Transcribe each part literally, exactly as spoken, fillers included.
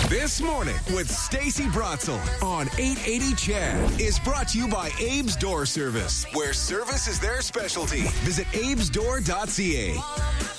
This Morning with Stacey Brotzel on eight eighty C H E D is brought to you by Abe's Door Service, where service is their specialty. Visit abes door dot c a.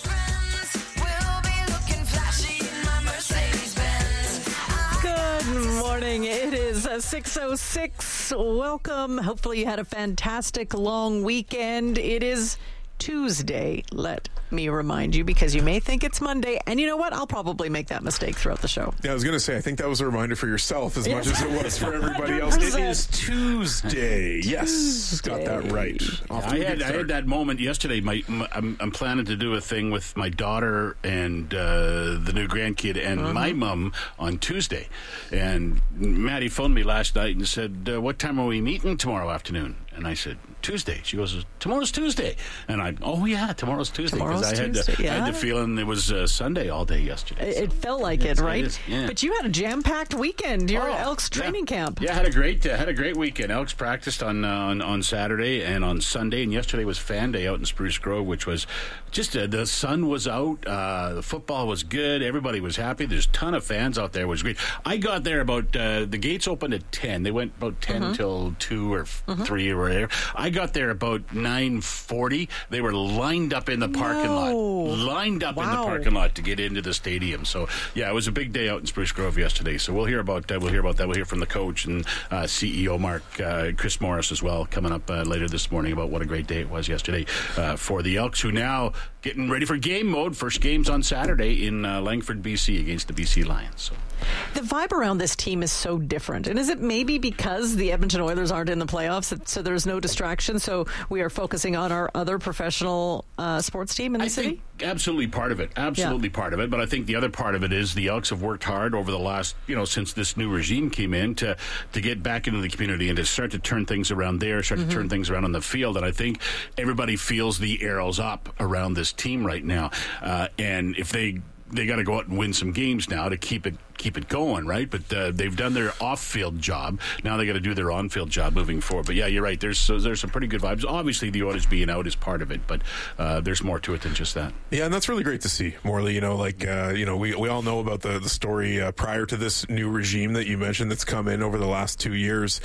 Good morning. It is uh, six oh six. Welcome. Hopefully you had a fantastic long weekend. It is Tuesday, let me remind you, because you may think it's Monday, and you know what? I'll probably make that mistake throughout the show. Yeah, I was going to say, I think that was a reminder for yourself as Yes. much as it was for everybody else. It is Tuesday. Yes, got that right. Off to I a had good I had start. that moment yesterday. My, my I'm, I'm planning to do a thing with my daughter and uh, the new grandkid and Uh-huh. my mum on Tuesday. And Maddie phoned me last night and said, uh, "What time are we meeting tomorrow afternoon?" And I said, "Tuesday." She goes, "Tomorrow's Tuesday." And I, "Oh yeah, tomorrow's Tuesday." Tomorrow's I had Tuesday, the, yeah. I had the feeling it was uh, Sunday all day yesterday. It, so. it felt like Yes, it, right? it is, yeah. But you had a jam-packed weekend. You're at Oh, Elks yeah. training camp. Yeah, had a great uh, had a great weekend. Elks practiced on, uh, on on Saturday and on Sunday, and yesterday was fan day out in Spruce Grove, which was just uh, the sun was out, uh, the football was good, everybody was happy. There's a ton of fans out there. It was great. I got there about uh, the gates opened at ten. They went about ten Mm-hmm. till two or f- three or whatever. I got there about nine forty. They were lined up in the parking No. lot, lined up in the Wow. parking lot to get into the stadium. So yeah, it was a big day out in Spruce Grove yesterday. So we'll hear about uh, we'll hear about that. We'll hear from the coach and uh, C E O Mark uh, Chris Morris as well coming up uh, later this morning about what a great day it was yesterday uh, for the Elks, who now getting ready for game mode. First game's on Saturday in uh, Langford, B C, against the B C Lions. So. The vibe around this team is so different. And is it maybe because the Edmonton Oilers aren't in the playoffs, that- so there's no distraction, so we are focusing on our other professional uh, sports team in the I city? think absolutely part of it. Absolutely Yeah. part of it. But I think the other part of it is the Elks have worked hard over the last, you know, since this new regime came in to to get back into the community and to start to turn things around there, start Mm-hmm. to turn things around on the field. And I think everybody feels the arrows up around this team right now. Uh, and if they they got to go out and win some games now to keep it keep it going, right? But uh, they've done their off-field job. Now they got to do their on-field job moving forward. But yeah, you're right. There's so there's some pretty good vibes. Obviously, the Oilers being out is part of it, but uh, there's more to it than just that. Yeah, and that's really great to see, Morley. You know, like, uh, you know, we, we all know about the, the story uh, prior to this new regime that you mentioned that's come in over the last two years.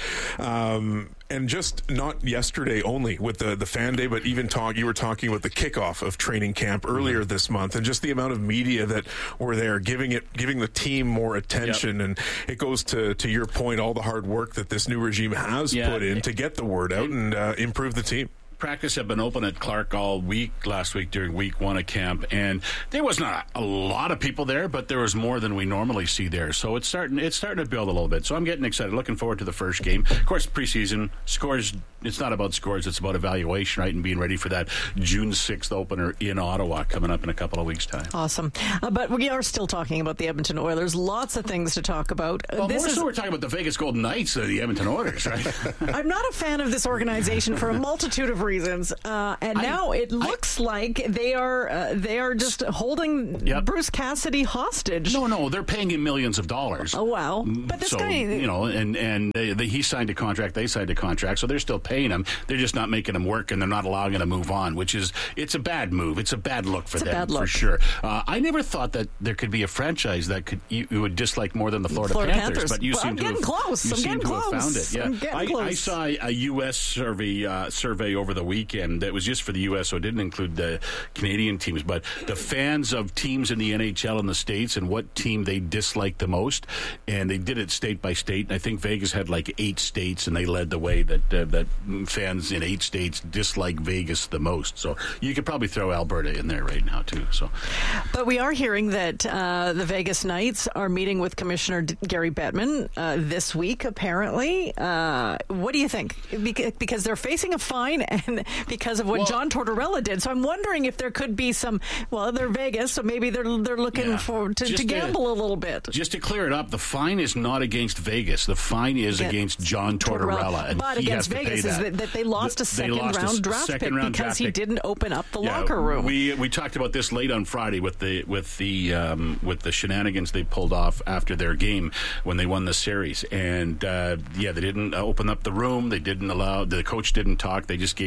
Um, and just not yesterday only with the, the fan day, but even talk, you were talking about the kickoff of training camp earlier this month, and just the amount of media that were there giving it, giving the team more attention. Yep. And it goes to, to your point, all the hard work that this new regime has Yeah. put in to get the word out and uh, improve the team. Practice had been open at Clark all week last week during week one of camp, and there was not a lot of people there, but there was more than we normally see there. So it's starting it's starting to build a little bit. So I'm getting excited, looking forward to the first game. Of course, preseason scores. It's not about scores; it's about evaluation, right, and being ready for that June sixth opener in Ottawa coming up in a couple of weeks' time. Awesome. Uh, but we are still talking about the Edmonton Oilers. Lots of things to talk about. Uh, Well, this more is, so, we're talking about the Vegas Golden Knights than the Edmonton Oilers, right? I'm not a fan of this organization for a multitude of reasons, uh, and I- now it looks like they are uh, they are just holding Yep. Bruce Cassidy hostage. No, no, they're paying him millions of dollars. Oh wow! But this so, guy, you know, and and they, they, he signed a contract, they signed a contract, so they're still paying him. They're just not making him work, and they're not allowing him to move on, which is it's a bad move. It's a bad look for It's a them bad look. for sure. Uh, I never thought that there could be a franchise that could you, you would dislike more than the Florida, Florida Panthers, Panthers. but you Well, seem I'm to getting have, close. You I'm seem getting to have close. found it. Yeah, I'm getting I, close. I saw a U S survey uh, survey over the weekend that was just for the U S, so it didn't include the Canadian teams, but the fans of teams in the N H L in the States and what team they dislike the most, and they did it state by state. And I think Vegas had like eight states, and they led the way that uh, that fans in eight states dislike Vegas the most. So you could probably throw Alberta in there right now too. So, but we are hearing that uh, the Vegas Knights are meeting with Commissioner D- Gary Bettman uh, this week. Apparently, uh, what do you think? Beca- Because they're facing a fine, and because of what Well- John Tortorella did. So I'm wondering if there could be some. Well, they're Vegas, so maybe they're they're looking Yeah. for to, Just to to- gamble a little bit. just to clear it up, the fine is not against Vegas. The fine is Against against John Tortorella, and but he against has to Vegas pay is that. that, that they lost a They second lost a round draft second pick round because draft he pick. didn't open up the Yeah, locker room. We we talked about this late on Friday with the with the um, with the shenanigans they pulled off after their game when they won the series, and uh, yeah, they didn't open up the room. They didn't allow the coach didn't talk. They just gave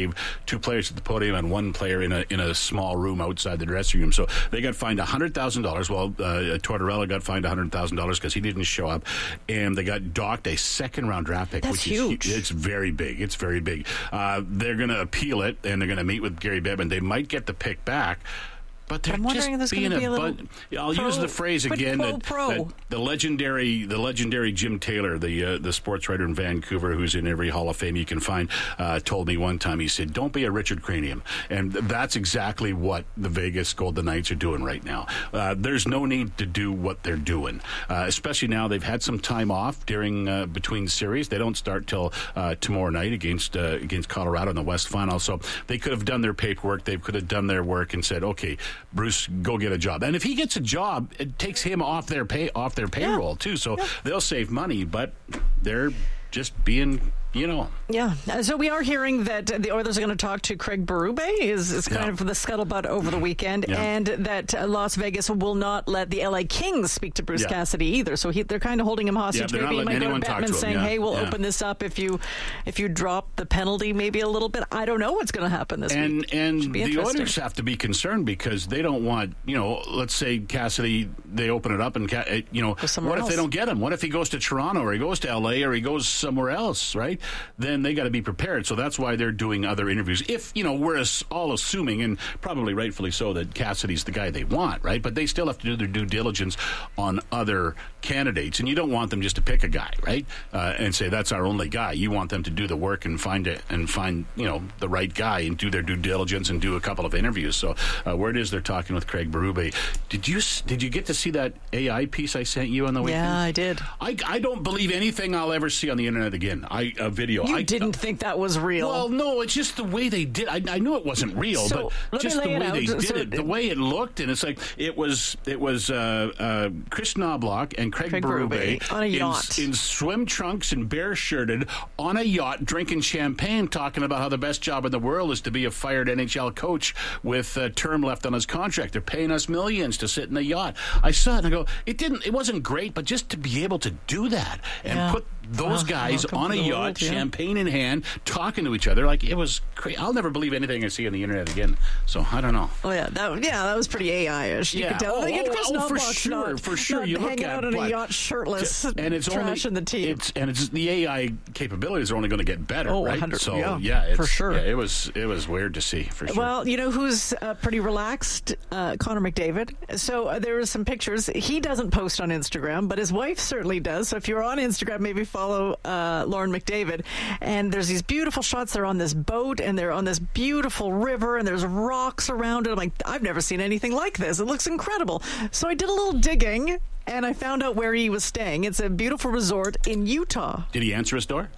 save two players at the podium and one player in a in a small room outside the dressing room. So they got fined one hundred thousand dollars. Well, uh, Tortorella got fined one hundred thousand dollars because he didn't show up, and they got docked a second-round draft pick, That's which huge. is it's very big. It's very big. Uh, they're going to appeal it, and they're going to meet with Gary Bettman. They might get the pick back. But they're I'm wondering if just there's being gonna be a a little bun- I'll pro- use the phrase quid again pro that, pro. that the legendary, the legendary Jim Taylor, the uh, the sports writer in Vancouver, who's in every Hall of Fame you can find, uh, told me one time. He said, "Don't be a Richard Cranium," and that's exactly what the Vegas Golden Knights are doing right now. Uh, there's no need to do what they're doing, uh, especially now they've had some time off during uh, between series. They don't start till uh, tomorrow night against uh, against Colorado in the West Final. So they could have done their paperwork. They could have done their work and said, "Okay, Bruce, go get a job." And if he gets a job, it takes him off their pay off their payroll too. So Yeah. they'll save money, but they're just being, you know. Yeah. Uh, So we are hearing that the Oilers are going to talk to Craig Berube, is, is kind Yeah. of the scuttlebutt over the weekend, Yeah. and that uh, Las Vegas will not let the L A Kings speak to Bruce Yeah. Cassidy either. So he, they're kind of holding him hostage. they're not Maybe he letting might go to anyone talk to Bettman him, saying, yeah. hey, we'll Yeah. open this up if you if you drop the penalty maybe a little bit. I don't know what's going to happen this And week. and Should be the interesting. Oilers have to be concerned because they don't want, you know, let's say Cassidy, they open it up and, Ca- uh, you know, Go somewhere what if else. they don't get him? What if he goes to Toronto or he goes to L A or he goes somewhere else, right? Then they got to be prepared. So that's why they're doing other interviews. If, you know, we're as- all assuming, and probably rightfully so, that Cassidy's the guy they want, right? But they still have to do their due diligence on other candidates. And you don't want them just to pick a guy, right? Uh, and say, that's our only guy. You want them to do the work and find it and find, you know, the right guy and do their due diligence and do a couple of interviews. So uh, word is they're talking with Craig Berube. Did you s- did you get to see that A I piece I sent you on the weekend? Yeah, I did. I, I don't believe anything I'll ever see on the internet again. I a video. You I didn't think that was real. Well, no, it's just the way they did. I, I knew it wasn't real, So, let but me just the lay it way out. they did So it, the way it looked, and it's like it was. It was uh, uh, Chris Knobloch and Craig, Craig Berube, Berube on a in- yacht. in, swim trunks and bare shirted on a yacht, drinking champagne, talking about how the best job in the world is to be a fired N H L coach with a term left on his contract. They're paying us millions to sit in the yacht. I saw it and I go, it didn't. It wasn't great, but just to be able to do that and Yeah. put those Wow. guys Welcome on a to the yacht, world, yeah. champagne in hand, talking to each other, like it was crazy. I'll never believe anything I see on the internet again. So I don't know. Oh yeah, that yeah, that was pretty A I-ish. You Yeah. could tell. Oh, Like, oh, Chris oh, for Knobloch's sure, not, for sure. not You look hanging at out it, on a but- yacht shirtless, and it's trashing only the team. It's and it's the A I capabilities are only going to get better, Oh, right? one hundred So yeah, yeah, it's, for sure. Yeah, it was it was weird to see for sure. Well, you know who's uh, pretty relaxed? Uh, Connor McDavid. So uh, there were some pictures. He doesn't post on Instagram, but his wife certainly does. So if you're on Instagram, maybe follow uh, Lauren McDavid. And there's these beautiful shots. They're on this boat, and they're on this beautiful river, and there's rocks around it. I'm like, I've never seen anything like this. It looks incredible. So I did a little digging, and I found out where he was staying. It's a beautiful resort in Utah. Did he answer his door?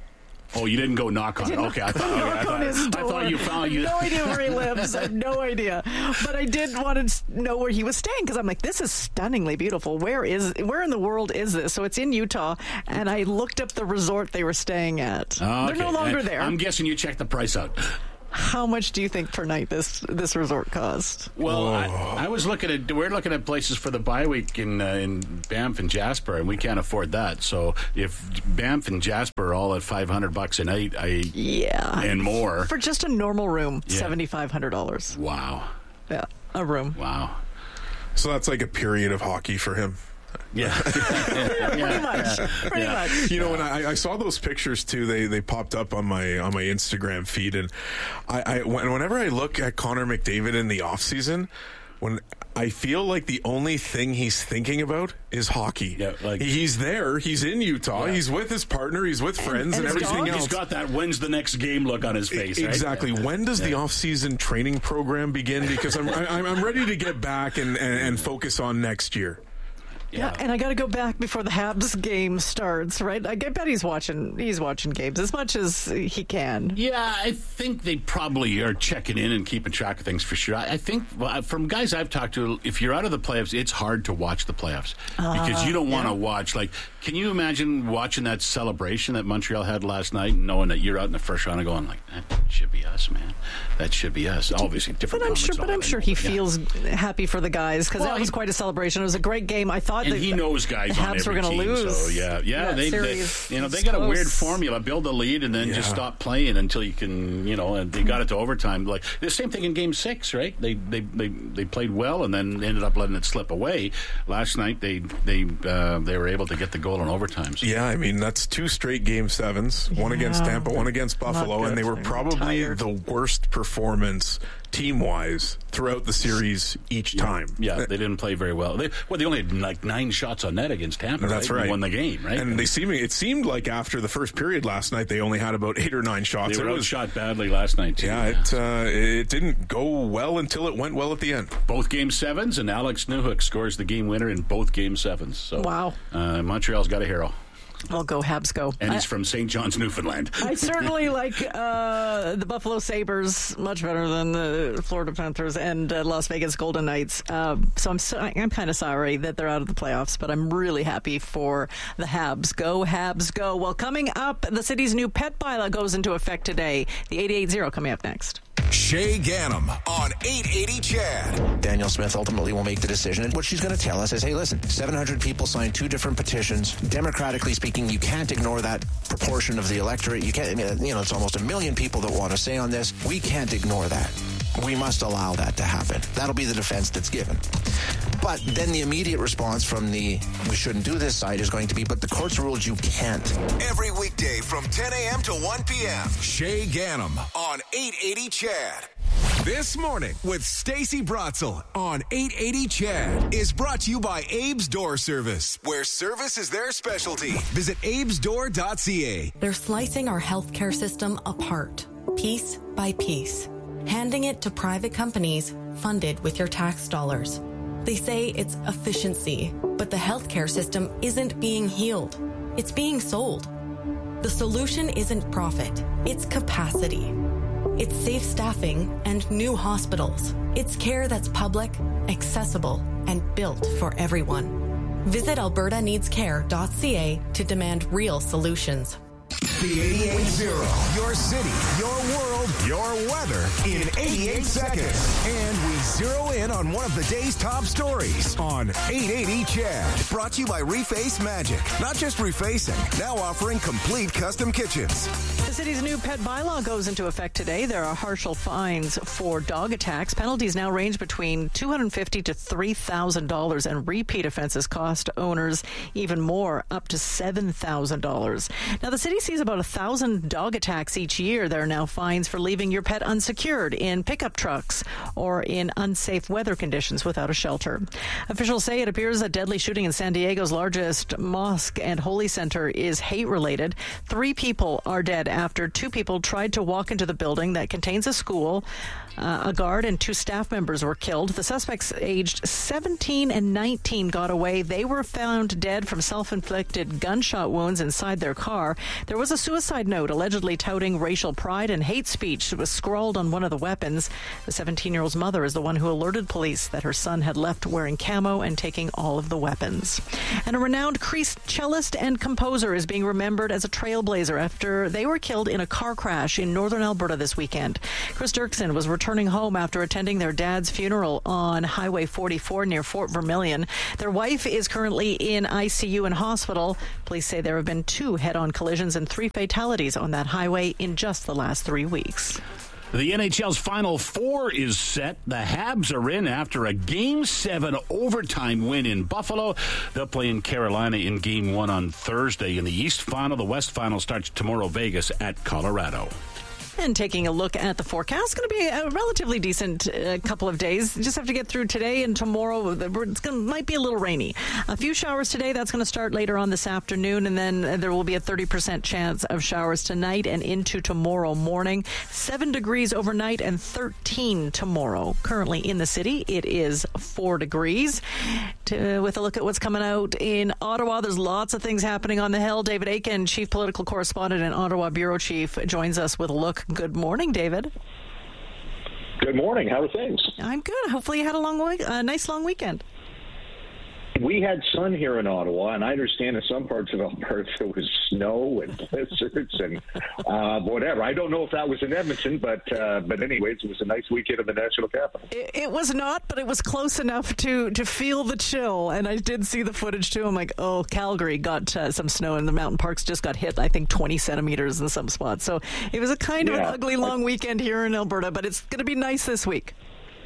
Oh, you didn't go knock on it. Okay, I thought, okay, I Knock thought, on his I door. thought you found you. I have no idea where he lives. I have no idea. But I did want to know where he was staying because I'm like, this is stunningly beautiful. Where is? Where in the world is this? So it's in Utah, and I looked up the resort they were staying at. Oh, They're no okay. longer And there. I'm guessing you checked the price out. How much do you think per night this this resort cost? Well, I, I was looking at we're looking at places for the bye week in uh, in Banff and Jasper, and we can't afford that. So if Banff and Jasper are all at five hundred bucks a night, I Yeah, and more. for just a normal room, Yeah. seventy five hundred dollars. Wow, Yeah, a room. wow. So that's like a period of hockey for him. Yeah, Pretty much. Pretty much. You know, when I, I saw those pictures too, they they popped up on my on my Instagram feed, and I, I when- whenever I look at Connor McDavid in the off season, when I feel like the only thing he's thinking about is hockey. Yeah, like- he's there, he's in Utah, Yeah. he's with his partner, he's with friends, and and, his everything dog? else. He's got that when's the next game look on his face. right? Exactly. When does the off-season training program begin? Because I'm I'm, I'm ready to get back and, and, and focus on next year. Yeah, and I got to go back before the Habs game starts, right? I bet he's watching. He's watching games as much as he can. Yeah, I think they probably are checking in and keeping track of things for sure. I I think well, from guys I've talked to, if you're out of the playoffs, it's hard to watch the playoffs because you don't want to yeah. watch. Like, can you imagine watching that celebration that Montreal had last night and knowing that you're out in the first round and going like, should be us, man. That should be us. Obviously, different. But I'm sure, but I'm sure he yeah. feels happy for the guys because well, that was he, quite a celebration. It was a great game. I thought and that he knows guys the on Habs every were going to team, lose. So yeah, yeah, they, they, you know, they got close. a weird formula: build a lead and then Yeah. just stop playing until you can, you know. And they got it to overtime. Like the same thing in Game Six, right? They they they, they played well and then ended up letting it slip away. Last night they they uh, they were able to get the goal in overtime. So. Yeah, I mean that's two straight game sevens, one Yeah. against Tampa, one against Buffalo, good. and they were They're probably tired. the worst performance team-wise throughout the series each time. Yeah, they didn't play very well. They, well, they only had like nine shots on net against Tampa. That's right. right. And won the game, right? And they seeming it seemed like after the first period last night, they only had about eight or nine shots. They were It was- outshot badly last night, too. Yeah, it uh, it didn't go well until it went well at the end. Both game sevens, and Alex Newhook scores the game winner in both game sevens. So, Wow. Uh, Montreal's got a hero. Well, go Habs, go. And I, he's from Saint John's, Newfoundland. I certainly like uh, the Buffalo Sabres much better than the Florida Panthers and uh, Las Vegas Golden Knights. Uh, so I'm so, I'm kind of sorry that they're out of the playoffs, but I'm really happy for the Habs. Go Habs, go. Well, coming up, the city's new pet bylaw goes into effect today. The eight eight zero coming up next. Shay Ganem on eight eighty C H A D. Danielle Smith ultimately will make the decision. And what she's going to tell us is, hey, listen, seven hundred people signed two different petitions. Democratically speaking, you can't ignore that proportion of the electorate. You can't, you know, it's almost a million people that want to say on this. We can't ignore that. We must allow that to happen. That'll be the defense that's given. But then the immediate response from the we shouldn't do this side is going to be, but the courts ruled you can't. Every weekday from ten a.m. to one p.m. Shay Ganem on eight eighty C H A D. This Morning with Stacey Bratzel on eight eighty C H A D is brought to you by Abe's Door Service, where service is their specialty. Visit abes door dot c a. They're slicing our healthcare system apart, piece by piece, handing it to private companies funded with your tax dollars. They say it's efficiency, but the healthcare system isn't being healed. It's being sold. The solution isn't profit, it's capacity. It's safe staffing and new hospitals. It's care that's public, accessible, and built for everyone. Visit alberta needs care dot c a to demand real solutions. The eighty-eight zero. Your city, your world, your weather in eighty-eight seconds. And we zero in on one of the day's top stories on eight eighty C H A D. Brought to you by Reface Magic. Not just refacing, now offering complete custom kitchens. The city's new pet bylaw goes into effect today. There are harsher fines for dog attacks. Penalties now range between two hundred fifty dollars to three thousand dollars, and repeat offenses cost owners even more, up to seven thousand dollars. Now, the city sees about one thousand dog attacks each year. There are now fines for leaving your pet unsecured in pickup trucks or in unsafe weather conditions without a shelter. Officials say it appears a deadly shooting in San Diego's largest mosque and holy center is hate-related. Three people are dead after two people tried to walk into the building that contains a school. Uh, a guard and two staff members were killed. The suspects, aged seventeen and nineteen, got away. They were found dead from self-inflicted gunshot wounds inside their car. There was a suicide note allegedly touting racial pride and hate speech that was scrawled on one of the weapons. The seventeen-year-old's mother is the one who alerted police that her son had left wearing camo and taking all of the weapons. And a renowned Crease cellist and composer is being remembered as a trailblazer after they were killed in a car crash in northern Alberta this weekend. Chris Dirksen was returning home after attending their dad's funeral on Highway forty-four near Fort Vermilion. Their wife is currently in I C U and hospital. Police say there have been two head-on collisions and three fatalities on that highway in just the last three weeks. The N H L's Final Four is set. The Habs are in after a Game seven overtime win in Buffalo. They'll play in Carolina in Game one on Thursday. In the East Final, the West Final starts tomorrow, Vegas at Colorado. And taking a look at the forecast, going to be a relatively decent uh, couple of days. You just have to get through today and tomorrow. It's going to, might be a little rainy. A few showers today. That's going to start later on this afternoon, and then there will be a thirty percent chance of showers tonight and into tomorrow morning. Seven degrees overnight and thirteen tomorrow. Currently in the city, it is four degrees. To, with a look at what's coming out in Ottawa, there's lots of things happening on the Hill. David Aiken, chief political correspondent and Ottawa bureau chief, joins us with a look. Good morning, David. Good morning. How are things? I'm good. Hopefully you had a long week, a nice long weekend. We had sun here in Ottawa, and I understand in some parts of Alberta there was snow and blizzards and uh, whatever. I don't know if that was in Edmonton, but uh, but anyways, it was a nice weekend in the National Capital. It, it was not, but it was close enough to, to feel the chill, and I did see the footage too. I'm like, oh, Calgary got uh, some snow, and the mountain parks just got hit, I think, twenty centimeters in some spots. So it was a kind of yeah, an ugly long weekend here in Alberta, but it's going to be nice this week.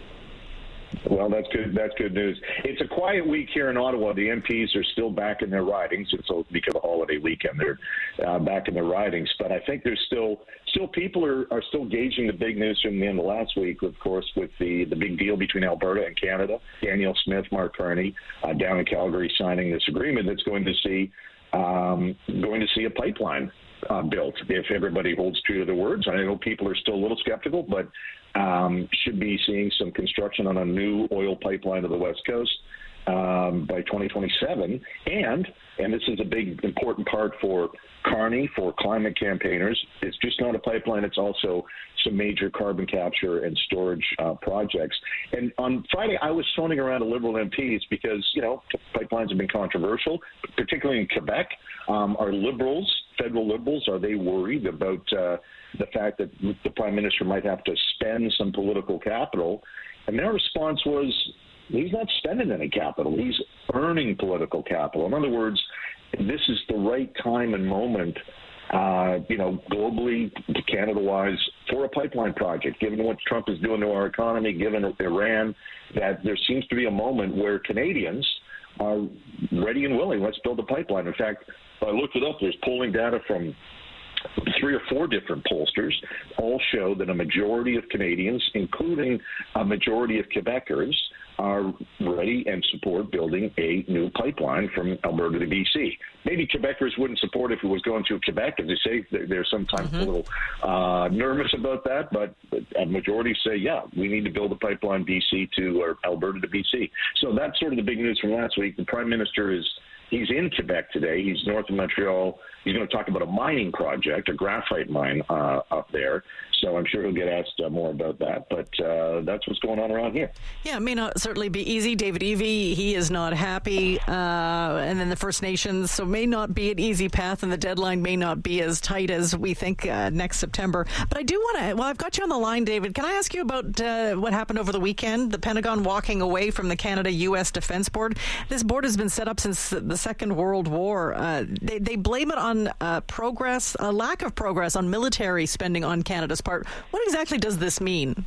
Well, that's good. That's good news. It's a quiet week here in Ottawa. The M Ps are still back in their ridings. It's a week of the holiday weekend. They're uh, back in their ridings, but I think there's still still people are, are still gauging the big news from the end of last week, of course, with the, the big deal between Alberta and Canada. Danielle Smith, Mark Carney, uh, down in Calgary, signing this agreement that's going to see um, going to see a pipeline uh, built if everybody holds true to their words. I know people are still a little skeptical, but Um, should be seeing some construction on a new oil pipeline to the West Coast um, by twenty twenty-seven. And, and this is a big, important part for Carney, for climate campaigners, it's just not a pipeline, it's also some major carbon capture and storage uh, projects. And on Friday, I was phoning around to Liberal M Ps because, you know, pipelines have been controversial, particularly in Quebec. Um, are Liberals, federal Liberals, are they worried about uh, the fact that the Prime Minister might have to spend some political capital? And their response was, he's not spending any capital. He's earning political capital. In other words, this is the right time and moment, uh, you know, globally, Canada-wise, for a pipeline project, given what Trump is doing to our economy, given Iran, that there seems to be a moment where Canadians are ready and willing. Let's build a pipeline. In fact, I looked it up. There's polling data from three or four different pollsters, all show that a majority of Canadians, including a majority of Quebecers, are ready and support building a new pipeline from Alberta to B C. Maybe Quebecers wouldn't support if it was going through Quebec, as they say. They're sometimes mm-hmm. a little uh, nervous about that, but a majority say, yeah, we need to build a pipeline B C to, or Alberta to B C. So that's sort of the big news from last week. The Prime Minister is He's in Quebec today. He's north of Montreal. He's going to talk about a mining project, a graphite mine uh, up there. So I'm sure he'll get asked uh, more about that. But uh, that's what's going on around here. Yeah, it may not certainly be easy. David Eby, he is not happy. Uh, and then the First Nations, so may not be an easy path, and the deadline may not be as tight as we think uh, next September. But I do want to, well, I've got you on the line, David. Can I ask you about uh, what happened over the weekend? The Pentagon walking away from the Canada-U S Defense Board. This board has been set up since the Second World War. Uh, they, they blame it on uh, progress, a lack of progress on military spending on Canada's part. What exactly does this mean?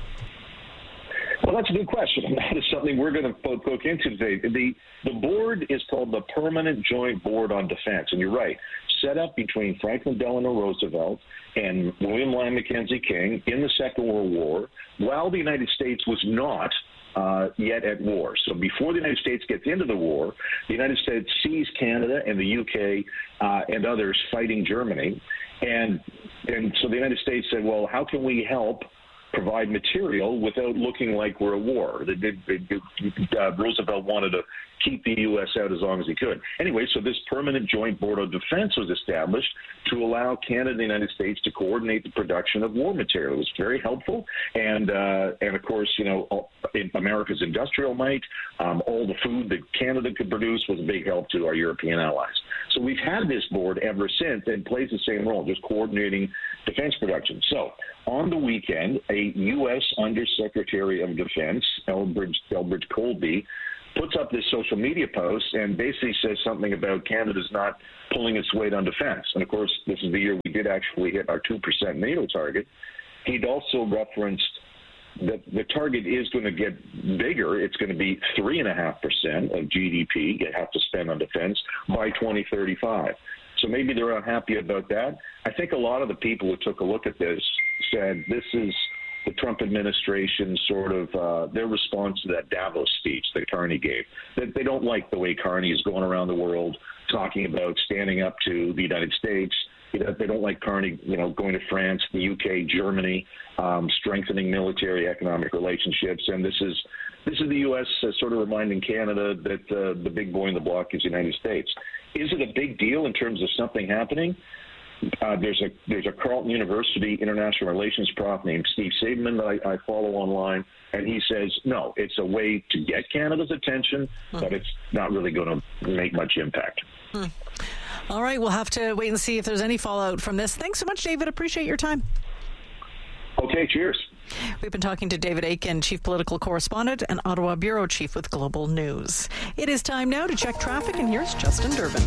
Well, that's a good question. And that is something we're going to look into today. The, the board is called the Permanent Joint Board on Defense. And you're right, set up between Franklin Delano Roosevelt and William Lyon Mackenzie King in the Second World War, while the United States was not Uh, yet at war. So before the United States gets into the war, the United States sees Canada and the U K uh, and others fighting Germany. And and so the United States said, well, how can we help provide material without looking like we're at war? They, they, they, uh, Roosevelt wanted to keep the U S out as long as he could. Anyway, so this Permanent Joint Board of Defense was established to allow Canada and the United States to coordinate the production of war material. It was very helpful. And, uh, and of course, you know, in America's industrial might, um, all the food that Canada could produce was a big help to our European allies. So we've had this board ever since and plays the same role, just coordinating defense production. So on the weekend, a U S Undersecretary of Defense, Elbridge, Elbridge Colby, puts up this social media post and basically says something about Canada's not pulling its weight on defense. And, of course, this is the year we did actually hit our two percent NATO target. He'd also referenced that the target is going to get bigger. It's going to be three point five percent of G D P you have to spend on defense by twenty thirty-five. So maybe they're unhappy about that. I think a lot of the people who took a look at this said this is the Trump administration sort of uh, their response to that Davos speech that Carney gave. That they don't like the way Carney is going around the world talking about standing up to the United States. You know, they don't like Carney, you know, going to France, the U K, Germany, um, strengthening military economic relationships. And this is this is the U S uh, sort of reminding Canada that uh, the big boy in the block is the United States. Is it a big deal in terms of something happening? Uh, there's a there's a Carleton University international relations prof named Steve Saberman that I, I follow online, and he says, no, it's a way to get Canada's attention, hmm. but it's not really going to make much impact. Hmm. All right, we'll have to wait and see if there's any fallout from this. Thanks so much, David. Appreciate your time. Okay, cheers. We've been talking to David Akin, Chief Political Correspondent and Ottawa Bureau Chief with Global News. It is time now to check traffic, and here's Justin Durbin.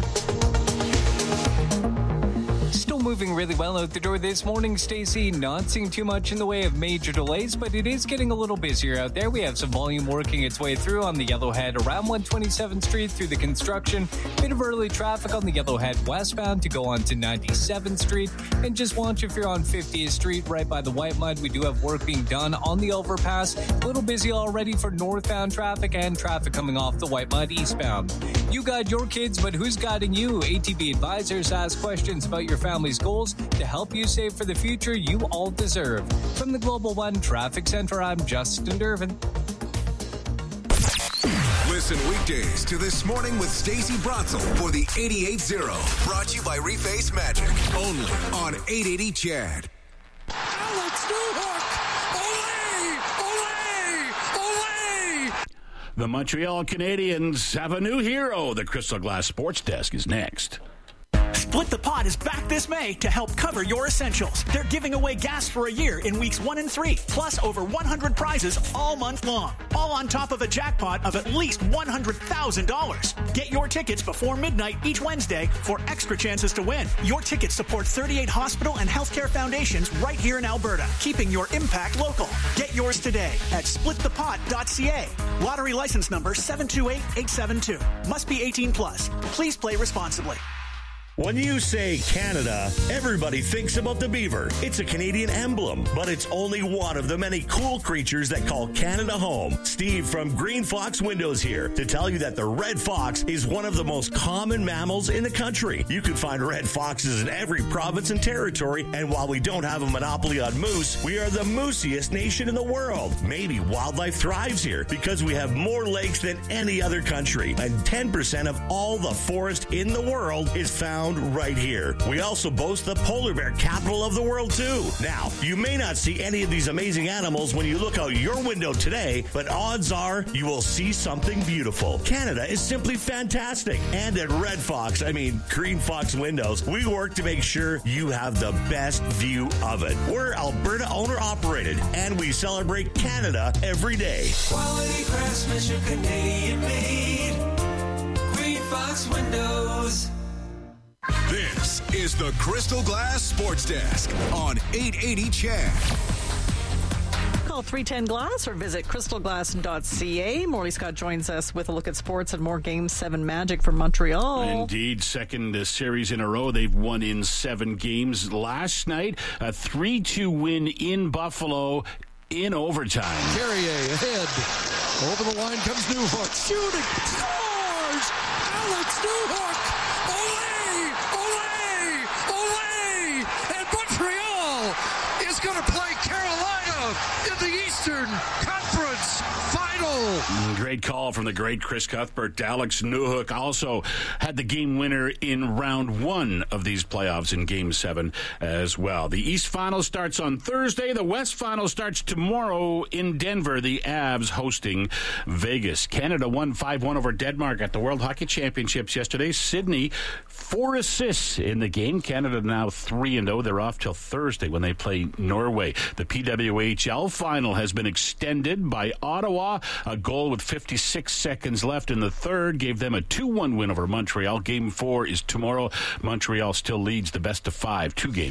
Still moving really well out the door this morning, Stacey. Not seeing too much in the way of major delays, but it is getting a little busier out there. We have some volume working its way through on the Yellowhead around one twenty-seventh Street through the construction. Bit of early traffic on the Yellowhead westbound to go on to ninety-seventh Street. And just watch if you're on fiftieth Street right by the White Mud. We do have work being done on the overpass. A little busy already for northbound traffic and traffic coming off the White Mud eastbound. You guide your kids, but who's guiding you? A T B Advisors ask questions about your family's goals to help you save for the future you all deserve. From the Global One Traffic Center, I'm Justin Durbin. Listen weekdays to This Morning with Stacey Bratzel for the eighty-eight zero. Brought to you by Reface Magic. Only on eight eighty C H E D. Alex Newhook! Ole! Ole! Ole! The Montreal Canadiens have a new hero. The Crystal Glass Sports Desk is next. Split the Pot is back this May to help cover your essentials. They're giving away gas for a year in weeks one and three, plus over one hundred prizes all month long. All on top of a jackpot of at least one hundred thousand dollars. Get your tickets before midnight each Wednesday for extra chances to win. Your tickets support thirty-eight hospital and healthcare foundations right here in Alberta, keeping your impact local. Get yours today at split the pot dot c a. Lottery license number seven two eight eight seven two. Must be eighteen plus. Please play responsibly. When you say Canada, everybody thinks about the beaver. It's a Canadian emblem, but it's only one of the many cool creatures that call Canada home. Steve from Green Fox Windows here to tell you that the red fox is one of the most common mammals in the country. You can find red foxes in every province and territory, and while we don't have a monopoly on moose, we are the moosiest nation in the world. Maybe wildlife thrives here because we have more lakes than any other country, and ten percent of all the forest in the world is found right here. We also boast the polar bear capital of the world too. Now, you may not see any of these amazing animals when you look out your window today, but odds are you will see something beautiful. Canada is simply fantastic. And at Red Fox, I mean Green Fox Windows, we work to make sure you have the best view of it. We're Alberta owner operated, and we celebrate Canada every day. Quality craftsmanship, Canadian made. Green Fox Windows. This is the Crystal Glass Sports Desk on eight eighty C H E D. Call three ten glass or visit crystal glass dot c a. Morley Scott joins us with a look at sports and more Game seven magic from Montreal. Indeed, second uh, series in a row. They've won in seven games. Last night, a three two win in Buffalo in overtime. Carrier ahead. Over the line comes Newhook. Shooting. Scores! Alex Newhook! Is going to play Carolina in the Eastern Conference Final. Great call from the great Chris Cuthbert. Alex Newhook also had the game winner in round one of these playoffs in Game seven as well. The East Final starts on Thursday. The West Final starts tomorrow in Denver. The Avs hosting Vegas. Canada won five one over Denmark at the World Hockey Championships yesterday. Sydney, four assists in the game. Canada now three and oh. They're off till Thursday when they play Norway. The P W H L Final has been extended by Ottawa. A goal with fifty-six seconds left in the third gave them a two one win over Montreal. Game four is tomorrow. Montreal still leads the best of five, two games.